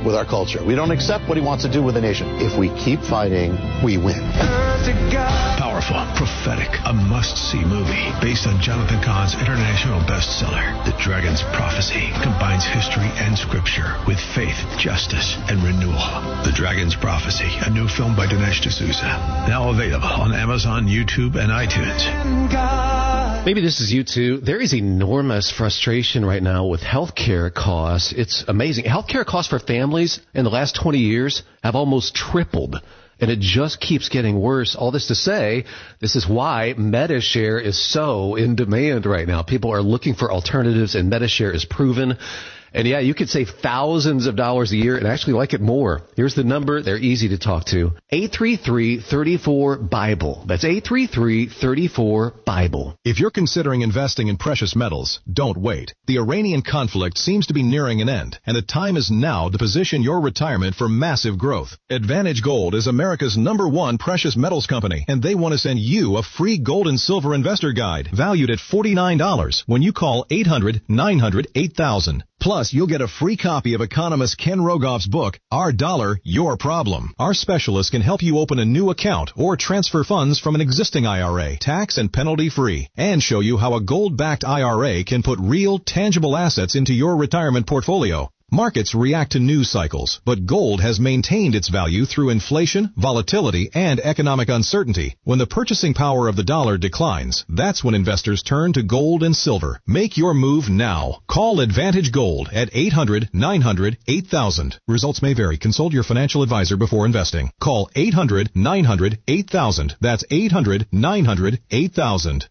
with our culture. We don't accept what he wants to do with the nation. If we keep fighting, we win. Powerful, prophetic, a must-see movie based on Jonathan Cahn's international bestseller, The Dragon's Prophecy, combines history and scripture with faith, justice, and renewal. The Dragon's Prophecy, a new film by Dinesh D'Souza, now available on Amazon, YouTube, and iTunes. Maybe this is you too. There is enormous frustration right now with healthcare costs. It's amazing. Healthcare costs for families in the last 20 years have almost tripled. And it just keeps getting worse. All this to say, this is why Medi-Share is so in demand right now. People are looking for alternatives, and Medi-Share is proven. And yeah, you could save thousands of dollars a year and actually like it more. Here's the number. They're easy to talk to. 833-34-BIBLE. That's 833-34-BIBLE. If you're considering investing in precious metals, don't wait. The Iranian conflict seems to be nearing an end, and the time is now to position your retirement for massive growth. Advantage Gold is America's #1 precious metals company, and they want to send you a free gold and silver investor guide valued at $49 when you call 800-900-8000. Plus, you'll get a free copy of economist Ken Rogoff's book, Our Dollar, Your Problem. Our specialists can help you open a new account or transfer funds from an existing IRA, tax and penalty free, and show you how a gold-backed IRA can put real, tangible assets into your retirement portfolio. Markets react to news cycles, but gold has maintained its value through inflation, volatility, and economic uncertainty. When the purchasing power of the dollar declines, that's when investors turn to gold and silver. Make your move now. Call Advantage Gold at 800-900-8000. Results may vary. Consult your financial advisor before investing. Call 800-900-8000. That's 800-900-8000.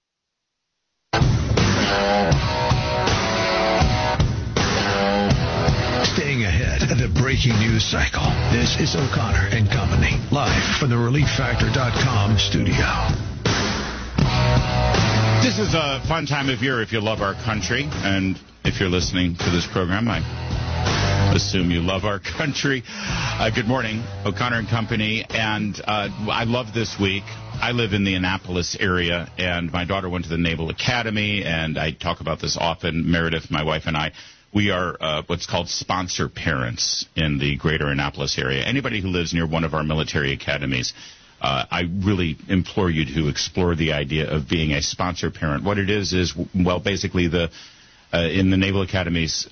Staying ahead of the breaking news cycle. This is O'Connor and Company, live from the ReliefFactor.com studio. This is a fun time of year if you love our country, and if you're listening to this program, I assume you love our country. Good morning, O'Connor and Company, and I love this week. I live in the Annapolis area, and my daughter went to the Naval Academy, and I talk about this often. Meredith, my wife, and I, we are what's called sponsor parents in the greater Annapolis area. Anybody who lives near one of our military academies, I really implore you to explore the idea of being a sponsor parent. What it is, well, basically in the Naval Academy's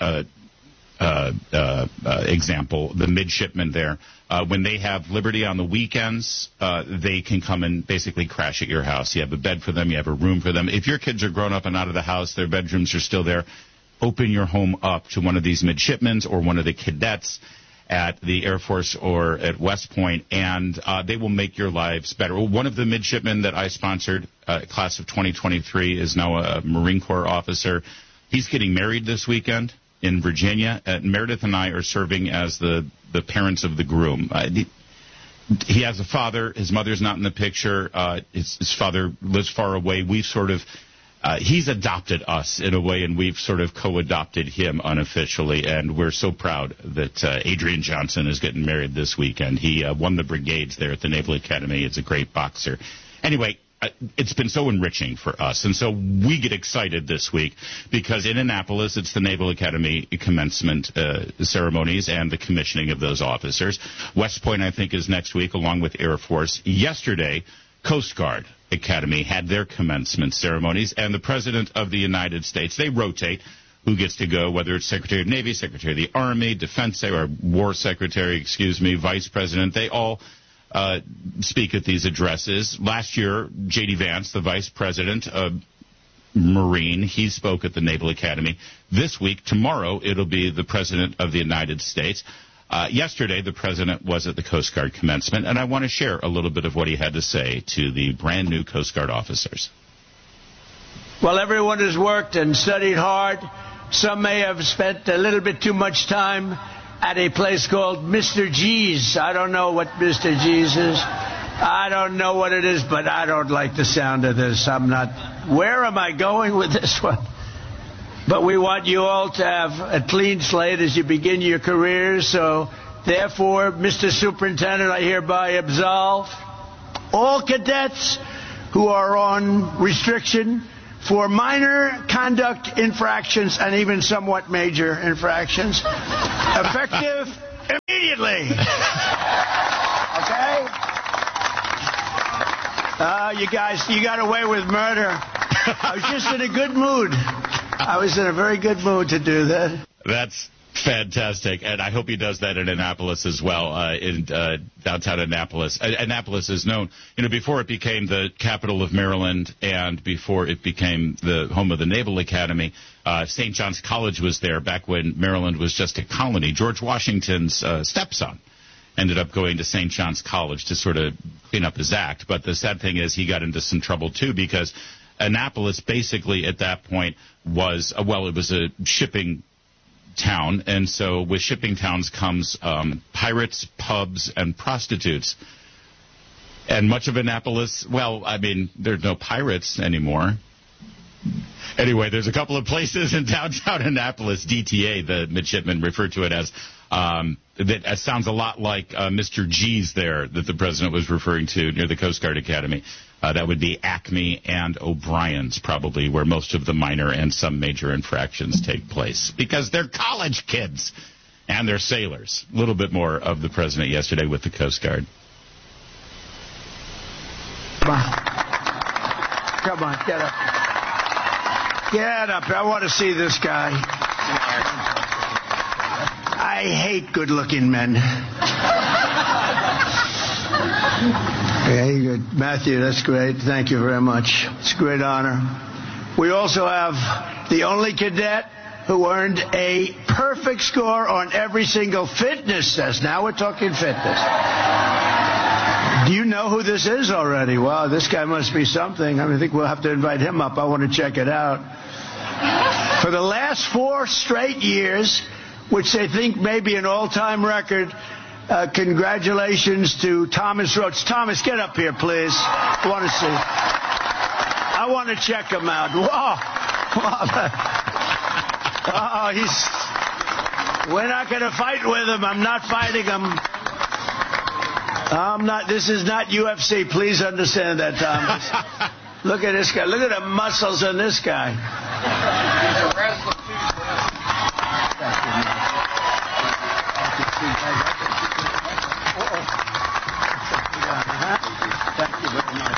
example, the midshipmen there, when they have liberty on the weekends, they can come and basically crash at your house. You have a bed for them. You have a room for them. If your kids are grown up and out of the house, their bedrooms are still there, open your home up to one of these midshipmen or one of the cadets at the Air Force or at West Point, and they will make your lives better. Well, one of the midshipmen that I sponsored, class of 2023, is now a Marine Corps officer. He's getting married this weekend in Virginia. Meredith and I are serving as the parents of the groom. He has a father. His mother's not in the picture. His father lives far away. We've sort of... he's adopted us in a way, and we've sort of co-adopted him unofficially, and we're so proud that Adrian Johnson is getting married this weekend. He won the brigades there at the Naval Academy. He's a great boxer. Anyway, it's been so enriching for us, and so we get excited this week because in Annapolis, it's the Naval Academy commencement ceremonies and the commissioning of those officers. West Point, I think, is next week, along with Air Force. Yesterday, Coast Guard Academy had their commencement ceremonies, and the President of the United States, they rotate who gets to go, whether it's Secretary of the Navy, Secretary of the Army, Defense, or War Secretary, Vice President, they all speak at these addresses. Last year, J.D. Vance, the Vice President of Marine, he spoke at the Naval Academy. This week, tomorrow, it'll be the President of the United States. Yesterday, the President was at the Coast Guard commencement, and I want to share a little bit of what he had to say to the brand-new Coast Guard officers. Well, everyone has worked and studied hard. Some may have spent a little bit too much time at a place called Mr. G's. I don't know what Mr. G's is. I don't know what it is, but I don't like the sound of this. Where am I going with this one? But we want you all to have a clean slate as you begin your careers. So, therefore, Mr. Superintendent, I hereby absolve all cadets who are on restriction for minor conduct infractions and even somewhat major infractions, effective immediately. Okay? You guys, you got away with murder. I was just in a good mood. I was in a very good mood to do that. That's fantastic, and I hope he does that in Annapolis as well, in downtown Annapolis. Annapolis is known, before it became the capital of Maryland and before it became the home of the Naval Academy, St. John's College was there back when Maryland was just a colony. George Washington's stepson ended up going to St. John's College to sort of clean up his act, but the sad thing is he got into some trouble, too, because Annapolis basically at that point was, it was a shipping town, and so with shipping towns comes pirates, pubs, and prostitutes. And much of Annapolis, there's no pirates anymore. Anyway, there's a couple of places in downtown Annapolis, DTA, the midshipmen referred to it as, that sounds a lot like Mr. G's there that the president was referring to near the Coast Guard Academy. That would be Acme and O'Brien's, probably, where most of the minor and some major infractions take place. Because they're college kids, and they're sailors. A little bit more of the president yesterday with the Coast Guard. Come on, get up. Get up. I want to see this guy. I hate good-looking men. Okay, good. Matthew, that's great. Thank you very much. It's a great honor. We also have the only cadet who earned a perfect score on every single fitness test. Now we're talking fitness. Do you know who this is already? Wow, this guy must be something. I think we'll have to invite him up. I want to check it out. For the last 4 straight years, which they think may be an all-time record, congratulations to Thomas Roach. Thomas, get up here, please. I want to see. I want to check him out. Whoa. We're not going to fight with him. I'm not fighting him. This is not UFC. Please understand that, Thomas. Look at this guy. Look at the muscles on this guy. He's a wrestler, too. Thank you very much.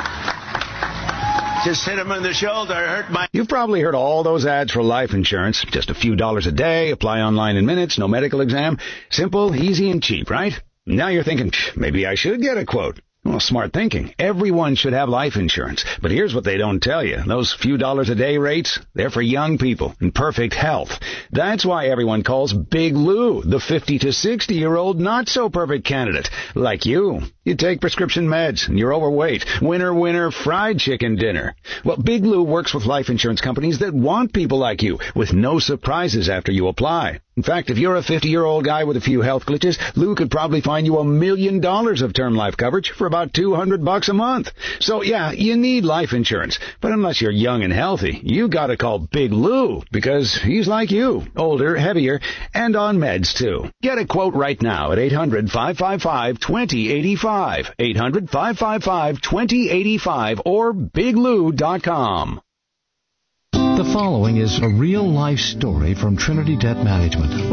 Just hit him in the shoulder. Hurt my... You've probably heard all those ads for life insurance. Just a few dollars a day, apply online in minutes, no medical exam. Simple, easy, and cheap, right? Now you're thinking, maybe I should get a quote. Well, smart thinking. Everyone should have life insurance. But here's what they don't tell you. Those few dollars a day rates, they're for young people in perfect health. That's why everyone calls Big Lou the 50 to 60-year-old not-so-perfect candidate. Like you. You take prescription meds, and you're overweight. Winner, fried chicken dinner. Well, Big Lou works with life insurance companies that want people like you, with no surprises after you apply. In fact, if you're a 50-year-old guy with a few health glitches, Lou could probably find you $1 million of term life coverage for about $200 a month. So, yeah, you need life insurance. But unless you're young and healthy, you gotta call Big Lou, because he's like you, older, heavier, and on meds, too. Get a quote right now at 800-555-2085. 800-555-2085 or biglou.com. The following is a real-life story from Trinity Debt Management.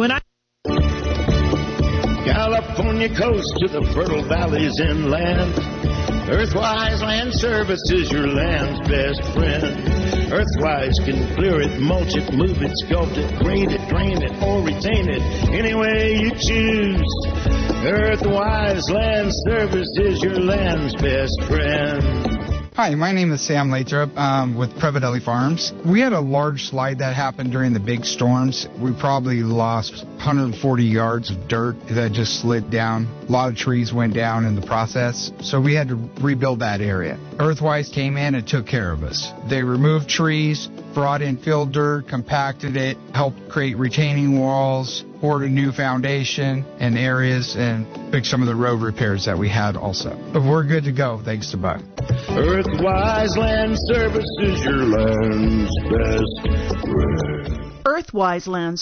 California coast to the fertile valleys inland. Earthwise Land Services, your land's best friend. Earthwise can clear it, mulch it, move it, sculpt it, grade it, drain it, or retain it any way you choose. Earthwise Land Services, your land's best friend. Hi, my name is Sam Lathrop with Prevadelli Farms. We had a large slide that happened during the big storms. We probably lost 140 yards of dirt that just slid down. A lot of trees went down in the process, so we had to rebuild that area. Earthwise came in and took care of us. They removed trees, brought in fill dirt, compacted it, helped create retaining walls, poured a new foundation in areas, and fixed some of the road repairs that we had also. But we're good to go, thanks to Buck. Earthwise Land Services, your land's best friend.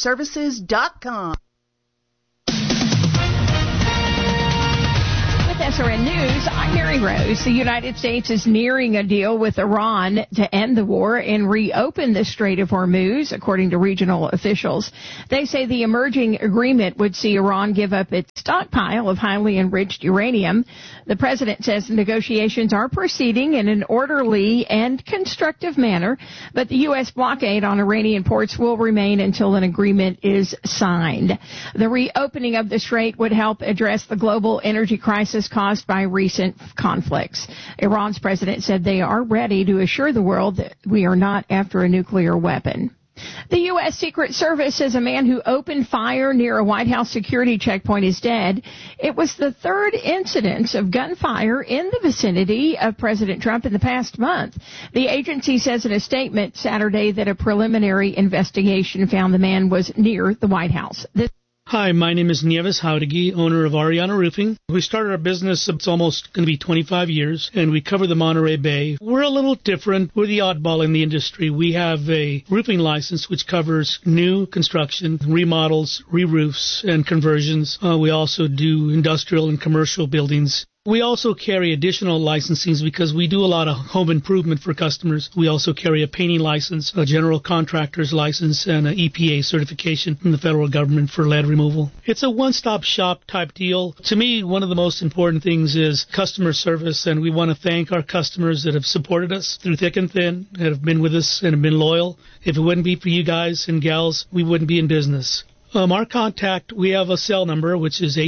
EarthwiseLandServices.com. SRN News, I'm Mary Rose. The United States is nearing a deal with Iran to end the war and reopen the Strait of Hormuz, according to regional officials. They say the emerging agreement would see Iran give up its stockpile of highly enriched uranium. The president says the negotiations are proceeding in an orderly and constructive manner, but the U.S. blockade on Iranian ports will remain until an agreement is signed. The reopening of the strait would help address the global energy crisis caused by recent conflicts. Iran's president said they are ready to assure the world that we are not after a nuclear weapon. The U.S. Secret Service says a man who opened fire near a White House security checkpoint is dead. It was the third incident of gunfire in the vicinity of President Trump in the past month. The agency says in a statement Saturday that a preliminary investigation found the man was near the White House. Hi, my name is Nieves Jauregui, owner of Ariana Roofing. We started our business, it's almost going to be 25 years, and we cover the Monterey Bay. We're a little different. We're the oddball in the industry. We have a roofing license which covers new construction, remodels, re-roofs, and conversions. We also do industrial and commercial buildings. We also carry additional licensings because we do a lot of home improvement for customers. We also carry a painting license, a general contractor's license, and an EPA certification from the federal government for lead removal. It's a one-stop shop type deal. To me, one of the most important things is customer service, and we want to thank our customers that have supported us through thick and thin, that have been with us and have been loyal. If it wouldn't be for you guys and gals, we wouldn't be in business. Our contact, we have a cell number, which is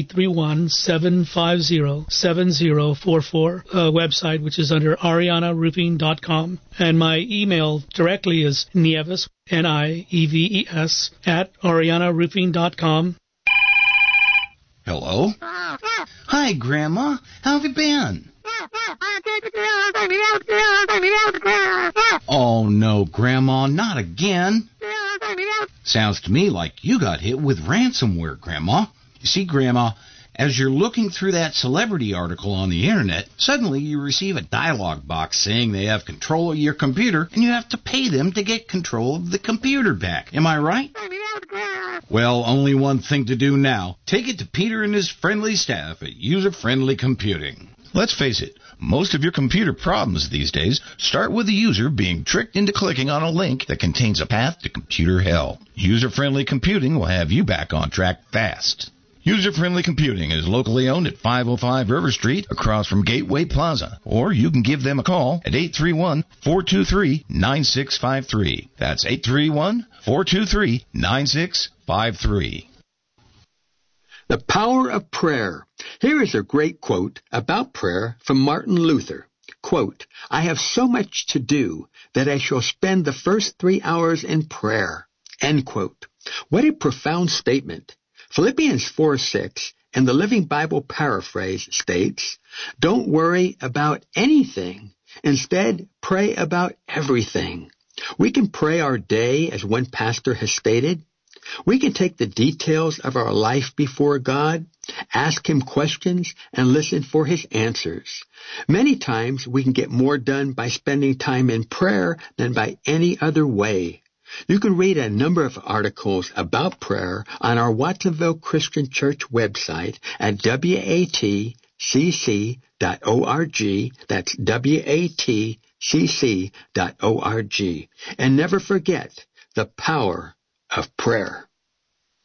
831-750-7044, website, which is under arianaroofing.com. And my email directly is Nieves, Nieves, @arianaroofing.com. Hello? Hi, Grandma. How have you been? Oh, no, Grandma, not again. Sounds to me like you got hit with ransomware, Grandma. You see, Grandma, as you're looking through that celebrity article on the internet, suddenly you receive a dialog box saying they have control of your computer, and you have to pay them to get control of the computer back. Am I right? Well, only one thing to do now. Take it to Peter and his friendly staff at User Friendly Computing. Let's face it, most of your computer problems these days start with the user being tricked into clicking on a link that contains a path to computer hell. User-Friendly Computing will have you back on track fast. User-Friendly Computing is locally owned at 505 River Street across from Gateway Plaza. Or you can give them a call at 831-423-9653. That's 831-423-9653. The power of prayer. Here is a great quote about prayer from Martin Luther. Quote, I have so much to do that I shall spend the first 3 hours in prayer. End quote. What a profound statement. Philippians 4:6 in the Living Bible paraphrase states, don't worry about anything. Instead, pray about everything. We can pray our day as one pastor has stated. We can take the details of our life before God, ask Him questions, and listen for His answers. Many times we can get more done by spending time in prayer than by any other way. You can read a number of articles about prayer on our Watsonville Christian Church website at watcc.org. That's watcc.org. And never forget the power of prayer.